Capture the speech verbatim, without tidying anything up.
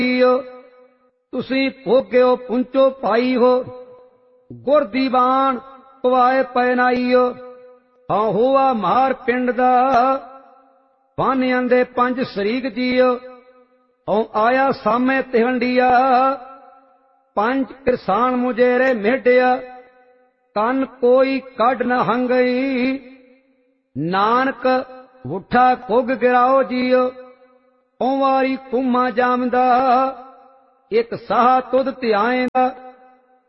JIO ਤੁਸੀਂ ਭੋਗਿਓ ਪੁੰਚੋ ਪਾਈ ਹੋ ਗੁਰ ਦੀਵਾਨ ਪਵਾਏ ਪੈਨਾਈਓ ਹਾਂ ਹੋਆ ਮਾਰ ਪਿੰਡ ਦਾ ਬਾਨਿਆਂ ਦੇ ਪੰਜ ਸਰੀਕ ਜੀਓ ਹਉ ਆਇਆ ਸਾਮੇ ਤਿਹੰਡੀਆ ਪੰਜ ਕਿਰਸਾਨ ਮੁਜੇਰੇ ਮੇਢਿਆ ਕੰਨ ਕੋਈ ਕੱਢ ਨ ਹੰਗਈ ਨਾਨਕ ਵੁੱਠਾ ਕੁੱਗ ਗਿਰਾਓ ਜੀਓ ਓਂ ਵਾਰੀ ਕੁਮਾ ਜਾਮਦਾ ਇੱਕ ਸਾਹ ਤੁਧ ਧਿਆਏਂਦਾ